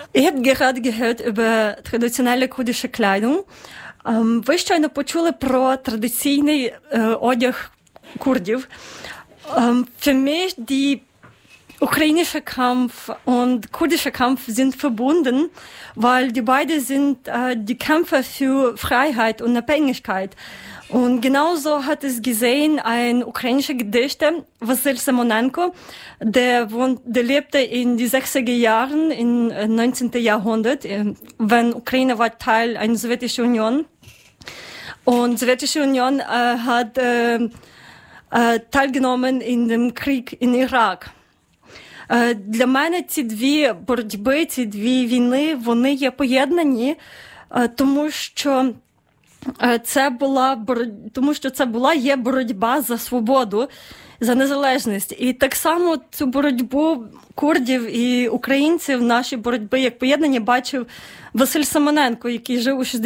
Ich habe gerade gehört über traditionelle kurdische Kleidung. Ви щойно почули про традиційний одяг курдів. Für mich die ukrainische Kampf und kurdische Kampf sind verbunden, weil die beide sind die Kämpfer für Freiheit und Unabhängigkeit. Und genauso hat es gesehen ein ukrainischer Gedichter, Wassil Simonenko, der lebte in die 60er Jahren im 19. Jahrhundert, wenn Ukraine war Teil einer Sowjetischen Union. Und die Sowjetische Union hat teilgenommen in dem Krieg in Irak. Для мене ці дві боротьби, ці дві війни, вони є поєднані, тому що це є боротьба за свободу, за незалежність. І так само цю боротьбу курдів і українців, наші боротьби як поєднання, бачив Василь Симоненко, який жив у